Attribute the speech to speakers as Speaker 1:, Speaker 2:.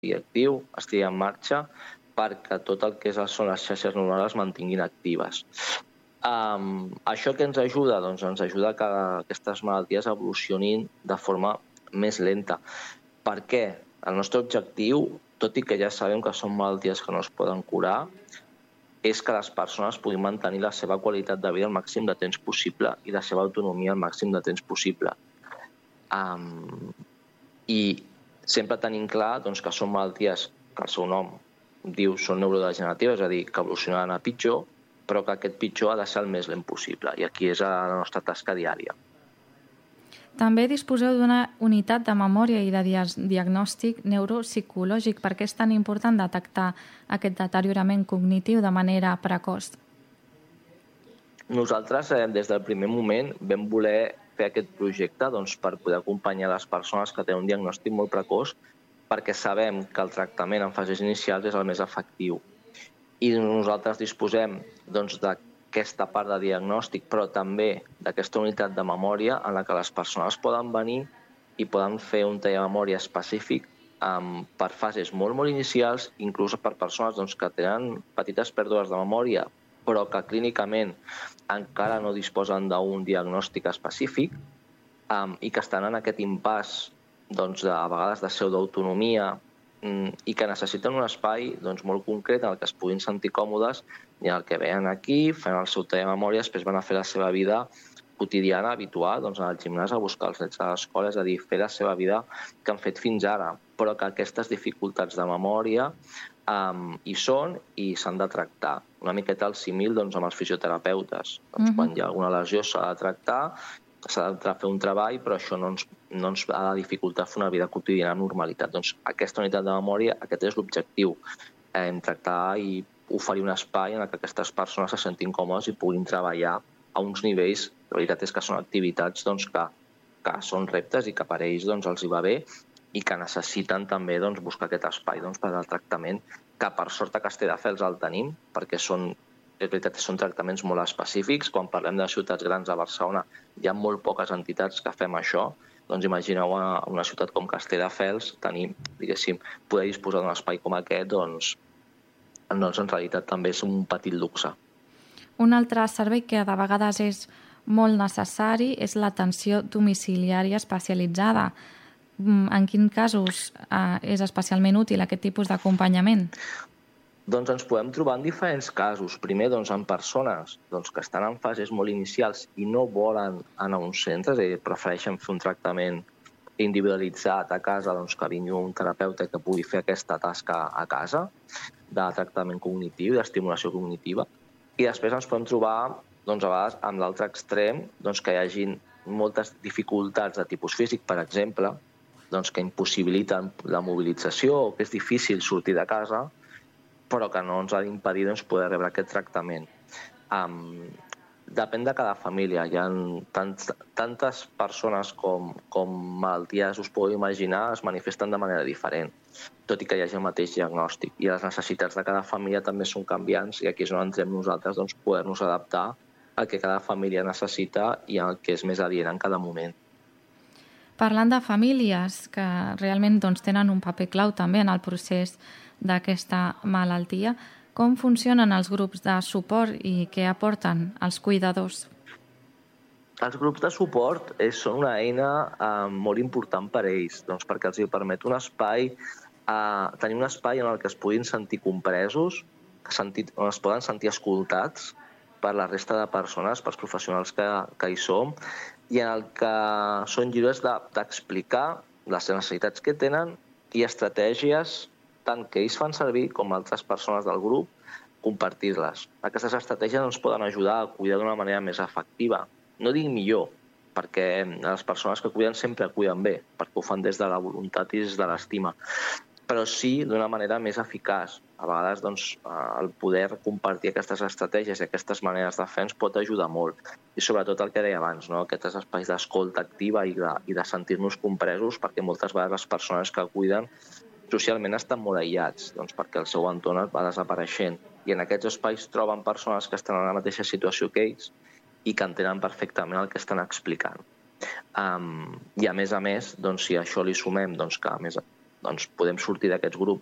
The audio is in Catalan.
Speaker 1: estigui actiu, estigui en marxa, perquè tot el que són les xarxes neuronals es mantinguin actives. Això que ens ajuda? Doncs ens ajuda que aquestes malalties evolucionin de forma més lenta. Per què? El nostre objectiu, tot i que ja sabem que són malalties que no es poden curar, és que les persones puguin mantenir la seva qualitat de vida el màxim de temps possible i la seva autonomia el màxim de temps possible. I sempre tenim clar doncs, que són malalties que el seu nom diu són neurodegeneratives, és a dir, que evolucionaran a pitjor, però que aquest pitjor ha de ser el més lent possible. I aquí és la nostra tasca diària.
Speaker 2: També disposeu d'una unitat de memòria i de diagnòstic neuropsicològic. Per què és tan important detectar aquest deteriorament cognitiu de manera precoç?
Speaker 1: Nosaltres, des del primer moment, vam voler fer aquest projecte per poder acompanyar les persones que tenen un diagnòstic molt precoç, perquè sabem que el tractament en fases inicials és el més efectiu. I nosaltres disposem d'aquesta part de diagnòstic, però també d'aquesta unitat de memòria en la que les persones poden venir i poden fer un taller de memòria específic per fases molt, molt inicials, inclús per persones que tenen petites pèrdues de memòria, però que clínicament encara no disposen d'un diagnòstic específic i que estan en aquest impàs a vegades de pseudoautonomia i que necessiten un espai molt concret en el que es puguin sentir còmodes i en el que venen aquí, fan el seu taller de memòria, després van a fer la seva vida quotidiana, habitual, anar al gimnàs a buscar els nets a l'escola, és a dir, fer la seva vida que han fet fins ara, però que aquestes dificultats de memòria hi són i s'han de tractar. Una miqueta al símil amb els fisioterapeutes. Quan hi ha alguna lesió s'ha de tractar, s'ha de fer un treball, però això no ens ha de dificultar fer una vida quotidiana amb normalitat. Aquesta unitat de memòria, aquest és l'objectiu. Tractar i oferir un espai en què aquestes persones se sentin còmodes i puguin treballar a uns nivells, la veritat és que són activitats que són reptes i que per ells els hi va bé i que necessiten també buscar aquest espai per al tractament, que per sort a Castelldefels el tenim, perquè és veritat que són tractaments molt específics. Quan parlem de ciutats grans a Barcelona hi ha molt poques entitats que fem això. Imagineu una ciutat com Castelldefels, poder disposar d'un espai com aquest, en realitat també és un petit luxe.
Speaker 2: Un altre servei que de vegades és molt necessari és l'atenció domiciliària especialitzada. En quins casos és especialment útil aquest tipus d'acompanyament?
Speaker 1: Ens podem trobar en diferents casos. Primer, en persones que estan en fases molt inicials i no volen anar a un centre, és a dir, prefereixen fer un tractament individualitzat a casa, que vingui un terapeuta que pugui fer aquesta tasca a casa, de tractament cognitiu, d'estimulació cognitiva. I després ens podem trobar, a vegades, amb l'altre extrem, que hi hagi moltes dificultats de tipus físic, per exemple, que impossibiliten la mobilització o que és difícil sortir de casa, però que no ens ha d'impedir poder rebre aquest tractament. Depèn de cada família. Hi ha tantes persones com malalties, us podeu imaginar, es manifesten de manera diferent, tot i que hi hagi el mateix diagnòstic. I les necessitats de cada família també són canviants i aquí és on entrem nosaltres poder-nos adaptar al que cada família necessita i al que és més adient en cada moment.
Speaker 2: Parlant de famílies que realment tenen un paper clau també en el procés d'aquesta malaltia, com funcionen els grups de suport i què aporten els cuidadors?
Speaker 1: Els grups de suport són una eina molt important per a ells, perquè els permet tenir un espai en el que es puguin sentir compresos, on es poden sentir escoltats per la resta de persones, pels professionals que hi som, i en el que són lliures d'explicar les necessitats que tenen i estratègies tant que ells fan servir com altres persones del grup, compartir-les. Aquestes estratègies ens poden ajudar a cuidar d'una manera més efectiva. No dic millor, perquè les persones que cuiden sempre cuiden bé, perquè ho fan des de la voluntat i des de l'estima, però sí d'una manera més eficaç. A vegades el poder compartir aquestes estratègies i aquestes maneres de fer ens pot ajudar molt. I sobretot el que deia abans, aquests espais d'escolta activa i de sentir-nos compresos, perquè moltes vegades les persones que cuiden socialment estan molt aïllats, perquè el seu entorn va desapareixent. I en aquests espais troben persones que estan en la mateixa situació que ells i que entenen perfectament el que estan explicant. I a més, si a això li sumem que a més doncs podem sortir d'aquests grups